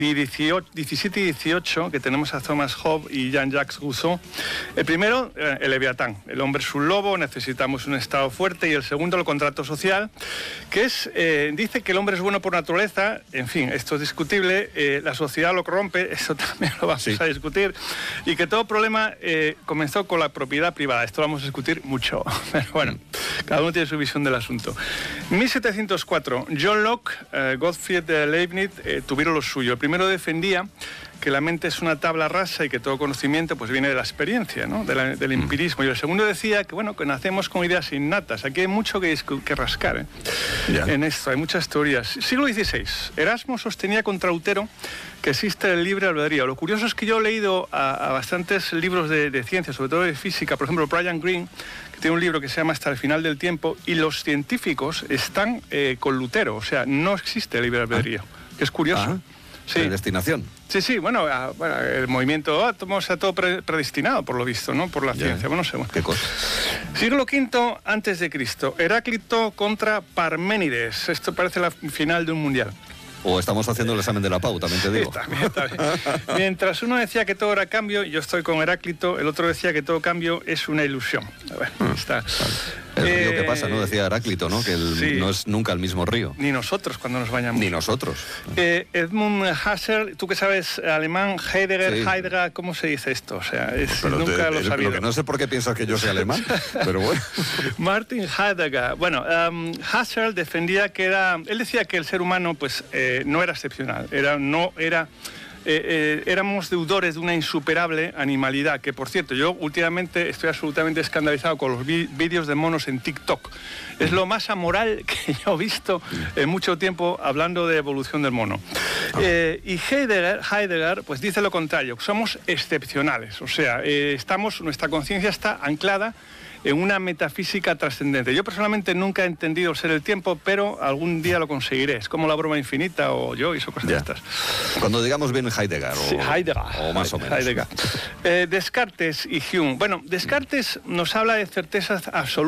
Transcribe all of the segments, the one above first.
y 17 y 18, que tenemos a Thomas Hobbes y Jean-Jacques Rousseau. El primero, el Leviatán. El hombre es un lobo, necesitamos un Estado fuerte. Y el segundo, el contrato social, que es, dice que el hombre es bueno por naturaleza. En fin, esto es discutible. La sociedad lo corrompe, eso también lo vamos a discutir. Y que todo problema comenzó con la propiedad privada. Esto lo vamos a discutir mucho. Pero bueno, cada uno tiene su visión del asunto. 1704, John Locke, Gottfried Leibniz tuvieron lo suyo. El primero defendía que la mente es una tabla rasa y que todo conocimiento pues viene de la experiencia, ¿no? Del empirismo. Y el segundo decía que, bueno, que nacemos con ideas innatas. Aquí hay mucho que rascar, en esto. Hay muchas teorías. Siglo XVI. Erasmo sostenía contra Lutero que existe el libre albedrío. Lo curioso es que yo he leído a bastantes libros de ciencia, sobre todo de física. Por ejemplo, Brian Greene, que tiene un libro que se llama Hasta el final del tiempo, y los científicos están con Lutero. O sea, no existe el libre albedrío. Que es curioso. Sí. Predestinación. Sí, bueno, el movimiento de átomos está todo predestinado, por lo visto, ¿no? Por la ciencia, bueno, no sé. Bueno. ¿Qué cosa? Siglo V antes de Cristo, Heráclito contra Parménides. Esto parece la final de un mundial. O estamos haciendo el examen de la PAU, también te digo. Sí, también. Mientras uno decía que todo era cambio, yo estoy con Heráclito, el otro decía que todo cambio es una ilusión. Bueno, está. El río que pasa, ¿no? Decía Heráclito, ¿no? Que no es nunca el mismo río. Ni nosotros cuando nos bañamos. Ni nosotros. Edmund Husserl, tú que sabes alemán, Heidegger, ¿cómo se dice esto? O sea, nunca lo he sabido. Lo que no sé por qué piensas que yo soy alemán, pero bueno. Martin Heidegger. Bueno, Husserl defendía que él decía que el ser humano, pues, no era excepcional, éramos deudores de una insuperable animalidad, que por cierto, yo últimamente estoy absolutamente escandalizado con los vídeos de monos en TikTok. Es lo más amoral que yo he visto en mucho tiempo hablando de evolución del mono. Y Heidegger pues dice lo contrario, somos excepcionales, o sea, nuestra conciencia está anclada en una metafísica trascendente. Yo personalmente nunca he entendido ser el tiempo, pero algún día lo conseguiré. Es como la broma infinita o yo y eso cosas de estas. Cuando digamos bien Heidegger, o más o menos. Heidegger. Descartes y Hume. Bueno, Descartes nos habla de certezas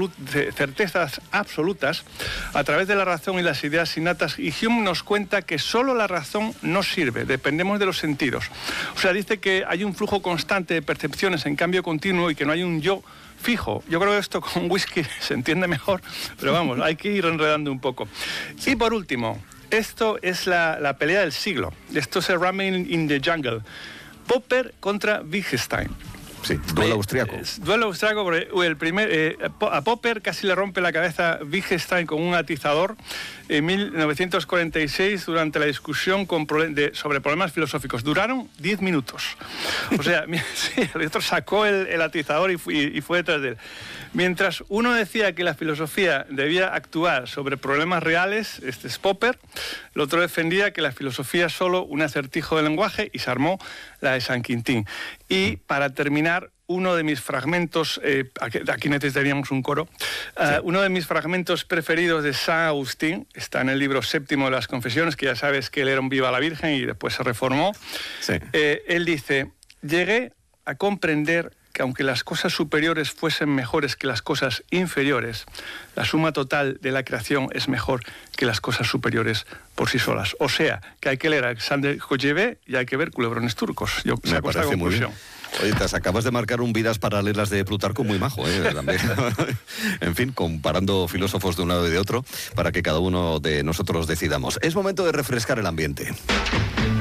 absolutas a través de la razón y las ideas innatas, y Hume nos cuenta que solo la razón no sirve, dependemos de los sentidos. O sea, dice que hay un flujo constante de percepciones en cambio continuo y que no hay un yo fijo. Yo creo que esto con whisky se entiende mejor, pero vamos, hay que ir enredando un poco. Y por último, esto es la pelea del siglo. Esto es el Running in the Jungle. Popper contra Wittgenstein. Sí, duelo austriaco. Duelo austriaco, porque a Popper casi le rompe la cabeza Wittgenstein con un atizador en 1946 durante la discusión sobre problemas filosóficos. Duraron 10 minutos. O sea, el otro sacó el atizador y fue detrás de él. Mientras uno decía que la filosofía debía actuar sobre problemas reales, este es Popper, el otro defendía que la filosofía es solo un acertijo del lenguaje y se armó la de San Quintín. Y para terminar, uno de mis fragmentos, aquí necesitaríamos un coro, uno de mis fragmentos preferidos de San Agustín, está en el libro séptimo de las Confesiones, que ya sabes que él era un viva la Virgen y después se reformó. Sí. Él dice, llegué a comprender que aunque las cosas superiores fuesen mejores que las cosas inferiores, la suma total de la creación es mejor que las cosas superiores por sí solas. O sea, que hay que leer a Alexander Kojevé y hay que ver Culebrones turcos. Yo saco esta conclusión. Oye, te acabas de marcar un vidas paralelas de Plutarco muy majo, también. En fin, comparando filósofos de un lado y de otro, para que cada uno de nosotros decidamos. Es momento de refrescar el ambiente.